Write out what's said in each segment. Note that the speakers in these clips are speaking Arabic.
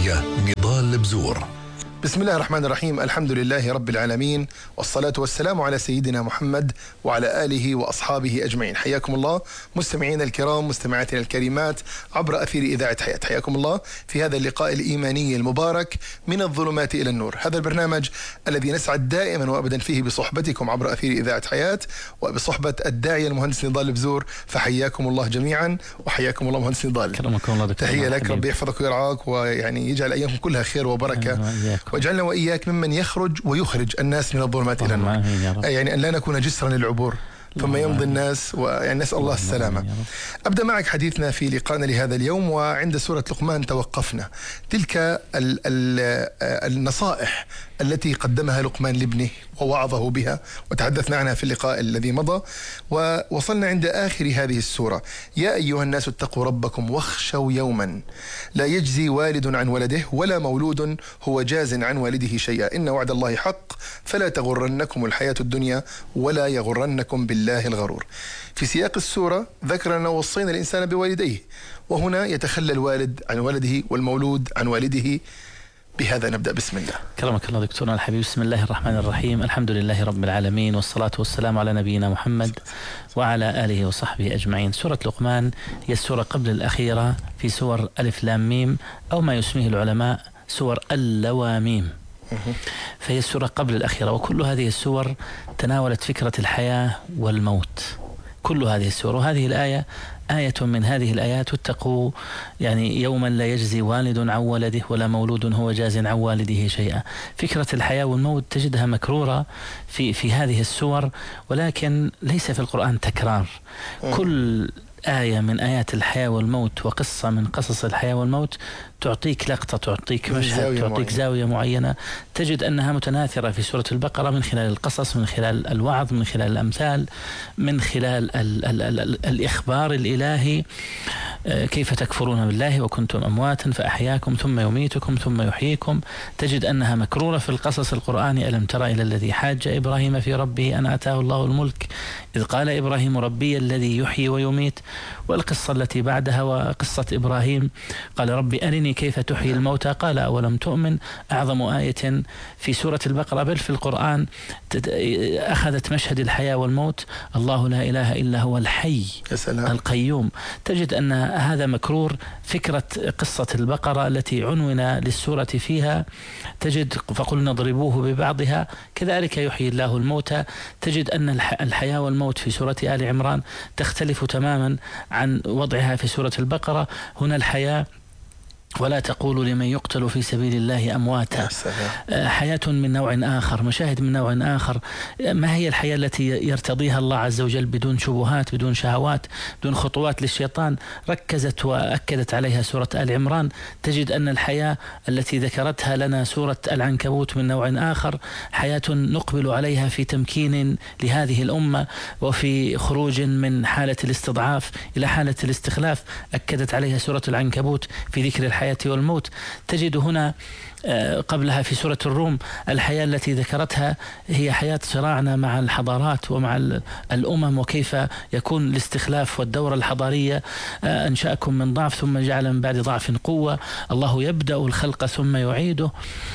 الإعلامية نضال بزور. بسم الله الرحمن الرحيم. الحمد لله رب العالمين، والصلاة والسلام على سيدنا محمد وعلى آله وأصحابه أجمعين. حياكم الله مستمعينا الكرام، مستمعاتنا الكريمات عبر أثير إذاعة حياة. حياكم الله في هذا اللقاء الإيماني المبارك من الظلمات إلى النور، هذا البرنامج الذي نسعد دائما وأبدا فيه بصحبتكم عبر أثير إذاعة حياة وبصحبة الداعية المهندس نضال بزور. فحياكم الله جميعا وحياكم الله مهندس نضال. كرمكم الله دكتور. تحية لك، ربي يحفظك ويرعاك ويعني يجعل أيامكم كلها خير وبركة، واجعلنا وإياك ممن يخرج ويخرج الناس من الظلمات إلى النور، يعني أن لا نكون جسرا للعبور ثم يمضي الناس، ويعني نسأل الله السلامة. أبدأ معك حديثنا في لقائنا لهذا اليوم، وعند سورة لقمان توقفنا. تلك النصائح التي قدمها لقمان لابنه ووعظه بها، وتحدثنا عنها في اللقاء الذي مضى، ووصلنا عند آخر هذه السورة: يا أيها الناس اتقوا ربكم واخشوا يوما لا يجزي والد عن ولده ولا مولود هو جاز عن والده شيئا إن وعد الله حق فلا تغرنكم الحياة الدنيا ولا يغرنكم بالله الغرور. في سياق السورة ذكر أن وصينا الإنسان بوالديه، وهنا يتخلى الوالد عن ولده والمولود عن والده. بهذا نبدأ. بسم الله. كرمك الله دكتورنا الحبيب. بسم الله الرحمن الرحيم. الحمد لله رب العالمين، والصلاة والسلام على نبينا محمد وعلى آله وصحبه أجمعين. سورة لقمان هي السورة قبل الأخيرة في سور ألف لام ميم، أو ما يسميه العلماء سور اللواميم، فهي السورة قبل الأخيرة. وكل هذه السور تناولت فكرة الحياة والموت، كل هذه السور. وهذه الآية آية من هذه الآيات: واتقوا يعني يوما لا يجزي والد عن ولده ولا مولود هو جاز عن والده شيئا. فكرة الحياة والموت تجدها مكرورة في هذه السور، ولكن ليس في القرآن تكرار. كل آية من آيات الحياة والموت وقصة من قصص الحياة والموت تعطيك لقطة، تعطيك مشهد، تعطيك زاوية معينة. تجد أنها متناثرة في سورة البقرة من خلال القصص، من خلال الوعظ، من خلال الأمثال، من خلال الإخبار الإلهي: كيف تكفرون بالله وكنتم أمواتا فأحياكم ثم يميتكم ثم يحييكم. تجد أنها مكرورة في القصص القرآني: ألم تر إلى الذي حاج إبراهيم في ربه أن آتاه الله الملك إذ قال إبراهيم ربي الذي يحيي ويميت. والقصة التي بعدها وقصة إبراهيم: قال ربي أرني كيف تحيي الموتى قال أولم تؤمن. أعظم آية في سورة البقرة بل في القرآن أخذت مشهد الحياة والموت: الله لا إله إلا هو الحي القيوم. تجد أن هذا مكرور. فكرة قصة البقرة التي عنون للسورة فيها تجد فقلنا اضربوه ببعضها كذلك يحيي الله الموتى. تجد أن الحياة والموت في سورة آل عمران تختلف تماما عن وضعها في سورة البقرة. هنا الحياة: ولا تقولوا لمن يقتل في سبيل الله أمواتا. حياة من نوع آخر، مشاهد من نوع آخر. ما هي الحياة التي يرتضيها الله عز وجل بدون شبهات، بدون شهوات، بدون خطوات للشيطان؟ ركزت وأكدت عليها سورة آل عمران. تجد أن الحياة التي ذكرتها لنا سورة العنكبوت من نوع آخر، حياة نقبل عليها في تمكين لهذه الأمة وفي خروج من حالة الاستضعاف إلى حالة الاستخلاف، أكدت عليها سورة العنكبوت في ذكر الحياة والموت. تجد هنا قبلها في سورة الروم الحياة التي ذكرتها هي حياة صراعنا مع الحضارات ومع الأمم، وكيف يكون الاستخلاف والدورة الحضارية: أنشأكم من ضعف ثم جعل من بعد ضعف قوة، الله يبدأ الخلق ثم يعيده.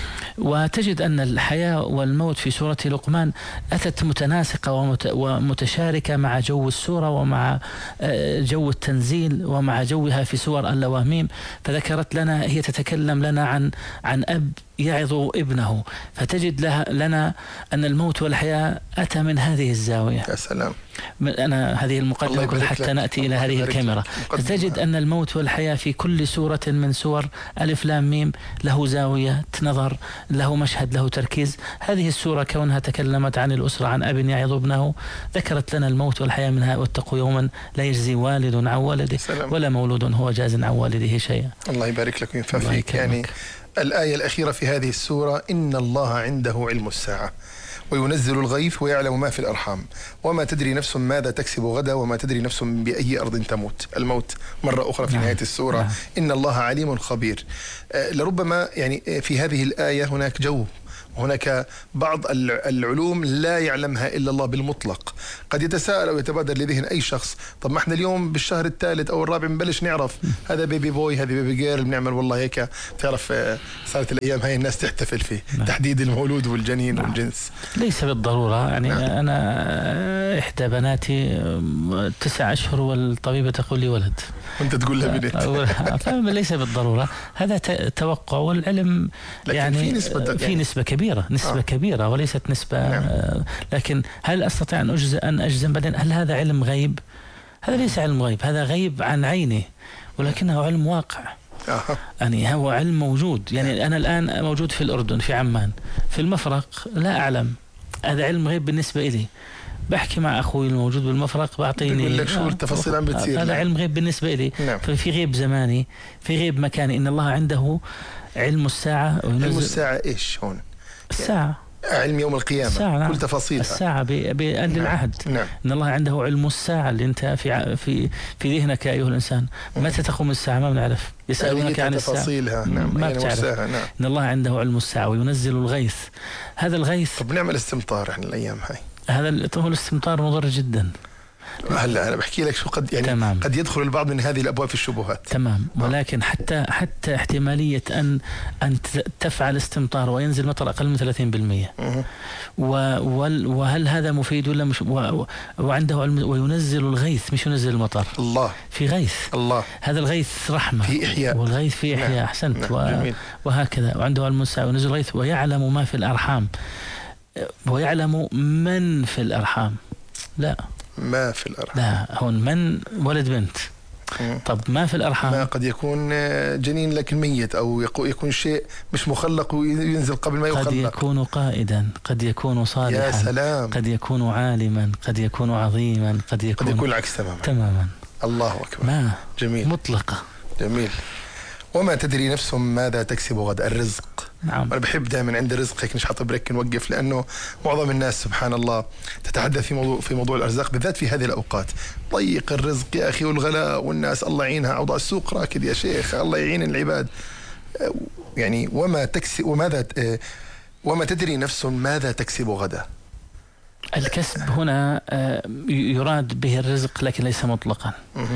وتجد أن الحياة والموت في سورة لقمان أتت متناسقة ومتشاركة مع جو السورة ومع جو التنزيل ومع جوها في سور اللواميم. فذكرت لنا، هي تتكلم لنا عن أب يعظ ابنه، فتجد لنا أن الموت والحياة أتى من هذه الزاوية. يا سلام. أنا هذه المقدمة حتى نأتي إلى هذه الكاميرا. فتجد أن الموت والحياة في كل سورة من سور ألف لام ميم له زاوية نظر، له مشهد، له تركيز. هذه السورة كونها تكلمت عن الأسرة، عن أب يعظ ابنه، ذكرت لنا الموت والحياة منها: واتقوا يوما لا يجزي والد عن ولده ولا مولود هو جاز عن والده شيئا. الله يبارك لك وينفع فيك. يعني الآية الأخيرة في هذه السورة: إن الله عنده علم الساعة وينزل الغيث ويعلم ما في الأرحام وما تدري نفس ماذا تكسب غدا وما تدري نفس بأي أرض تموت. الموت مرة أخرى في نهاية السورة: إن الله عليم خبير. لربما يعني في هذه الآية هناك جو وهناك بعض العلوم لا يعلمها إلا الله بالمطلق. قد يتساءل أو يتبادر لذهن أي شخص، طب ما احنا اليوم بالشهر الثالث أو الرابع بنبلش نعرف هذا بيبي بوي هذا بيبي جيرل، بنعمل والله هيك. تعرف صارت الأيام هاي الناس تحتفل فيه تحديد المولود والجنين والجنس. ليس بالضرورة يعني. أنا إحدى بناتي 9 أشهر والطبيبة تقول لي ولد وأنت تقول لها بنت. ليس بالضرورة، هذا توقع. والعلم يعني في نسبة كبيرة، كبيرة وليست نسبة. لكن هل أستطيع أن أجزم بعدين هل هذا علم غيب؟ هذا ليس علم غيب، هذا غيب عن عينه، ولكنه علم واقع. يعني هو علم موجود. يعني أنا الآن موجود في الأردن في عمان في المفرق، لا أعلم، هذا علم غيب بالنسبة إلي. بحكي مع أخوي الموجود بالمفرق بعطيني شو التفاصيل عم بتصير. هذا علم غيب بالنسبة إلي. ففي غيب زماني، في غيب مكاني. إن الله عنده علم الساعة. علم الساعة إيش هون؟ الساعة علم يوم القيامة. الساعة كل تفاصيلها. الساعة بأن العهد. إن الله عنده علم الساعة اللي أنت في ذهنك أيها الإنسان. متى تقوم الساعة ما بنعرف. يسألونك عن تفاصيلها. ما بتعرف. إن الله عنده علم الساعة وينزل الغيث. هذا الغيث. طب نعمل استمطار إحنا الأيام هاي. هذا هو الاستمطار مضر جدا. هلا أنا بحكي لك شو قد يعني تمام. قد يدخل البعض من هذه الأبواب في الشبهات. تمام. ولكن حتى احتمالية أن تفعل استمطار وينزل مطر أقل من 30%. وهل هذا مفيد ولا مش؟ وعنده علم وينزل الغيث، مش ينزل المطر. الله في غيث. الله. هذا الغيث رحمة في إحياء. والغيث في إحياء. أحسنت. وهكذا. وعنده علم الساعة وينزل الغيث ويعلم ما في الأرحام. ويعلم من في الأرحام. لا ما في الأرحام. لا، هون من ولد بنت. طب ما في الأرحام. ما قد يكون جنين لكن ميت، أو يكون شيء مش مخلق وينزل قبل ما يخلق. قد يكون قائدا، قد يكون صالحا. يا سلام. قد يكون عالما، قد يكون عظيما، قد يكون العكس تماما. تماما. الله أكبر. ما جميل. مطلقة. جميل. وما تدري نفس ماذا تكسب غدا. الرزق. نعم. أنا بحب دائما عند الرزق هيك نشحط بريك نوقف، لأنه معظم الناس سبحان الله تتحدث في موضوع الأرزاق بالذات في هذه الأوقات. ضيق الرزق يا أخي والغلاء والناس الله يعينها، أوضاع السوق راكد يا شيخ، الله يعين العباد. يعني وما تدري نفس ماذا تكسب غدا. الكسب هنا يراد به الرزق لكن ليس مطلقا.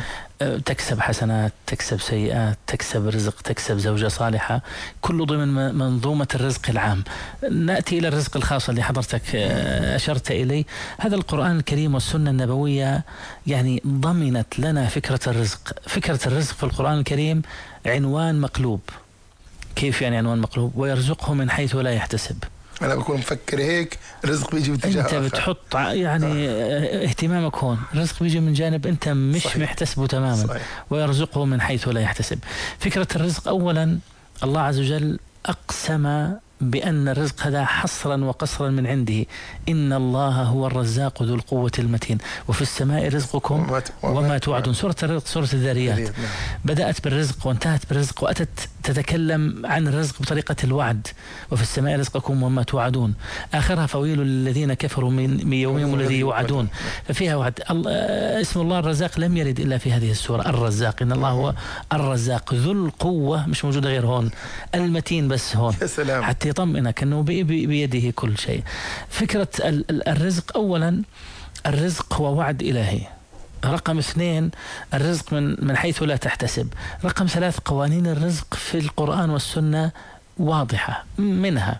تكسب حسنات، تكسب سيئات، تكسب رزق، تكسب زوجة صالحة، كله ضمن منظومة الرزق العام. نأتي إلى الرزق الخاص اللي حضرتك أشرت إليه. هذا القرآن الكريم والسنة النبوية يعني ضمنت لنا فكرة الرزق. فكرة الرزق في القرآن الكريم عنوان مقلوب. كيف يعني عنوان مقلوب؟ ويرزقه من حيث لا يحتسب. أنا بكون مفكر هيك، الرزق بيجي باتجاه أنت آخر. بتحط يعني اهتمامك هون، الرزق بيجي من جانب أنت مش صحيح. محتسبه تماما. صحيح. ويرزقه من حيث لا يحتسب. فكرة الرزق أولا الله عز وجل أقسم بأن الرزق هذا حصرا وقصرا من عنده. إن الله هو الرزاق ذو القوة المتين وفي السماء رزقكم وما توعدون. سورة الرزق سورة الذاريات. بدأت بالرزق وانتهت بالرزق، وأتت تتكلم عن الرزق بطريقة الوعد. وفي السماء رزقكم وما توعدون. آخرها فويل للذين كفروا من يومهم الذي يوعدون. ففيها وعد. اسم الله الرزاق لم يرد إلا في هذه السورة. الرزاق، إن الله هو الرزاق ذو القوة، مش موجودة غير هون. المتين بس هون حتى يطمئنك أنه بيده كل شيء. فكرة الرزق أولا، الرزق هو وعد إلهي. رقم 2 الرزق من حيث لا تحتسب. رقم 3 قوانين الرزق في القرآن والسنة واضحة. منها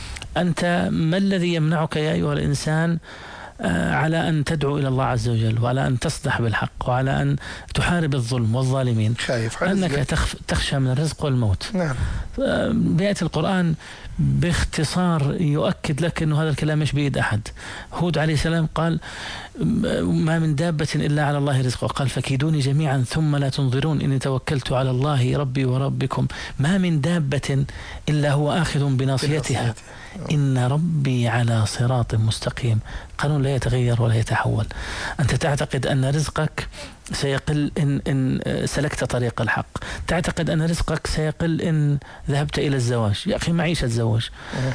أنت ما الذي يمنعك يا أيها الإنسان على أن تدعو إلى الله عز وجل، وعلى أن تصدح بالحق، وعلى أن تحارب الظلم والظالمين؟ خايف أنك تخشى من الرزق والموت. نعم. بيأتي القرآن باختصار يؤكد لك أنه هذا الكلام مش بيد أحد. هود عليه السلام قال ما من دابة إلا على الله رزقها، قال فكيدوني جميعا ثم لا تنظرون إني توكلت على الله ربي وربكم ما من دابة إلا هو آخذ بناصيتها إن ربي على صراط مستقيم. قانون لا يتغير ولا يتحول. أنت تعتقد أن رزقك سيقل إن سلكت طريق الحق، تعتقد أن رزقك سيقل إن ذهبت إلى الزواج. يا أخي معيش أتزوج.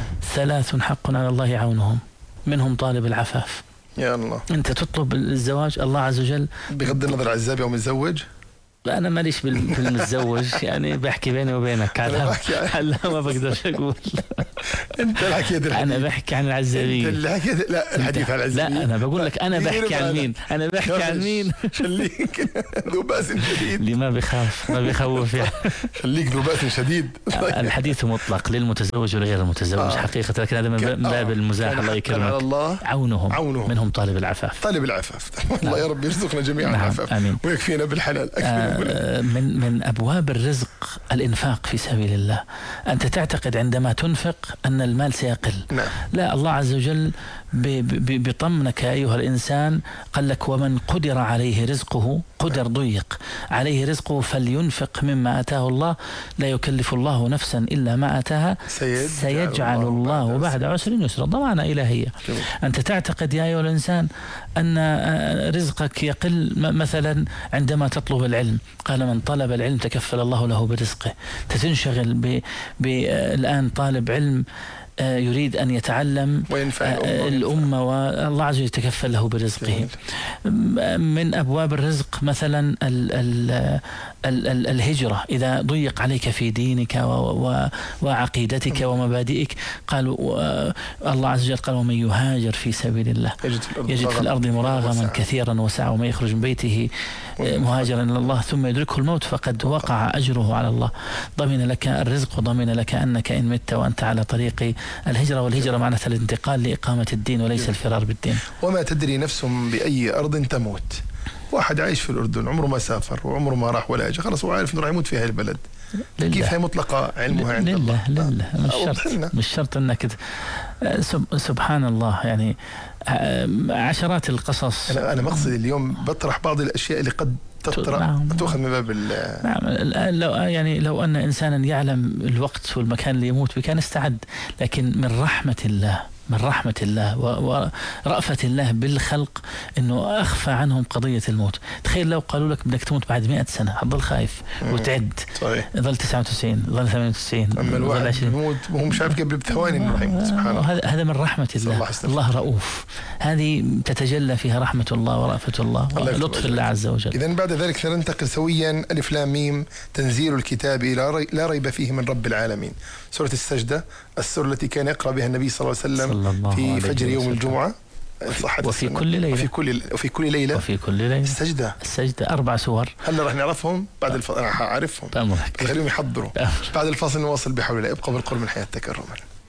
3 حق على الله عونهم، منهم طالب العفاف. يا الله. أنت تطلب الزواج، الله عز وجل بغض النظر عن الزابي أو متزوج. أنا ماليش بالمتزوج يعني بحكي بيني وبينك. هلا ما بقدرش أقول. انت اللي حكيت الحديث. انا بحكي عن العزابية. انت اللي حكيت. لا الحديث عن العزابية. لا انا بقول لك انا بحكي عن مين. انا بحكي عن مين. خليك ذو بأس شديد. اللي ما بيخاف ما بيخوف يعني. خليك ذو بأس شديد. الحديث مطلق للمتزوج ولغير المتزوج حقيقة، لكن هذا من باب المزاح. الله يكرمك. عونهم منهم طالب العفاف. طالب العفاف. الله يا رب يرزقنا جميعا العفاف. آمين. ويكفينا بالحلال. من أبواب الرزق الإنفاق في سبيل الله. أنت تعتقد عندما تنفق أن المال سيقل. نعم. لا، الله عز وجل بطمنك أيها الإنسان، قال لك ومن قدر عليه رزقه، قدر ضيق عليه رزقه فلينفق مما آتاه الله، لا يكلف الله نفسا إلا ما آتاها سيجعل الله بعد عسر يسرا. ضمانة إلهية. أنت تعتقد يا أيها الإنسان أن رزقك يقل مثلا عندما تطلب العلم، قال من طلب العلم تكفل الله له برزقه. تنشغل الآن طالب علم يريد أن يتعلم الأمة، والله عز وجل يتكفل له برزقه. من أبواب الرزق مثلا الهجرة، إذا ضيق عليك في دينك وعقيدتك ومبادئك، قالوا الله عز وجل قال ومن يهاجر في سبيل الله يجد في الأرض مراغما كثيرا وسعة، ومن يخرج من بيته مهاجرا إلى الله ثم يدركه الموت فقد وقع أجره على الله. ضمن لك الرزق وضمن لك أنك إن مت وأنت على طريق الهجرة، والهجرة معناتها الانتقال لإقامة الدين وليس الفرار بالدين. وما تدري نفس بأي أرض تموت. واحد عايش في الأردن عمره ما سافر وعمره ما راح ولا أجي، خلاص هو عارف إنه راح يموت في هاي البلد. كيف هي مطلقة علمها عند الله؟ لله مش شرط انك سبحان الله يعني. عشرات القصص. أنا مقصد اليوم بطرح بعض الأشياء اللي قد تأخذ من باب نعم. لو أن إنسانا يعلم الوقت والمكان اللي يموت به كان استعد، لكن من رحمة الله ورأفة الله بالخلق أنه أخفى عنهم قضية الموت. تخيل لو قالوا لك بدك تموت بعد 100 سنة، هتضل خايف وتعد. ظل 99 ظل 98. أما الواحد يموت وهو مش عارف قبل بثواني إنه راح يموت. سبحان الله. هذا من رحمة الله رؤوف. هذه تتجلى فيها رحمة الله ورأفة الله ولطف الله عز وجل. إذن بعد ذلك ننتقل سويا ألف لام ميم، تنزيل الكتاب لا ريب فيه من رب العالمين. سورة السجدة، السورة التي كان يقرأ بها النبي صلى الله عليه وسلم في فجر يوم الجمعة وفي كل ليلة وفي كل ليلة السجدة 4 سور. هلا راح نعرفهم بعد الفصل. أنا هعرفهم، خليهم يحضروا. بعد الفاصل نواصل بحول الله. ابقوا بالقرب من حياة تكرما.